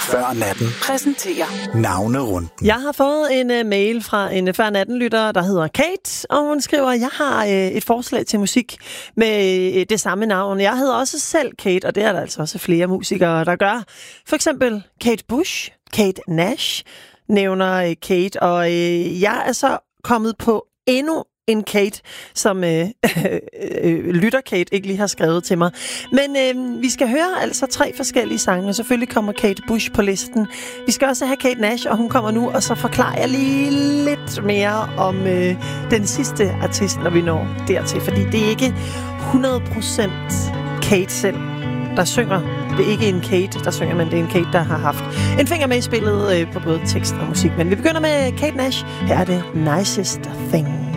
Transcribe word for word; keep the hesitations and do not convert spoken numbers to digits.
Før natten præsenterer Navnerunden. Jeg har fået en uh, mail fra en uh, Før natten-lytter, der hedder Kate, og hun skriver, jeg har uh, et forslag til musik med uh, det samme navn. Jeg hedder også selv Kate, og det er der altså også flere musikere, der gør. For eksempel Kate Bush, Kate Nash nævner uh, Kate, og uh, jeg er så kommet på endnu en Kate, som øh, øh, lytter Kate ikke lige har skrevet til mig. Men øh, vi skal høre altså tre forskellige sange, og selvfølgelig kommer Kate Bush på listen. Vi skal også have Kate Nash, og hun kommer nu, og så forklarer jeg lige lidt mere om øh, den sidste artist, når vi når dertil. Fordi det er ikke hundrede procent Kate selv, der synger. Det er ikke en Kate, der synger, men det er en Kate, der har haft en finger med i spillet øh, på både tekst og musik. Men vi begynder med Kate Nash. Her er det Nicest Thing.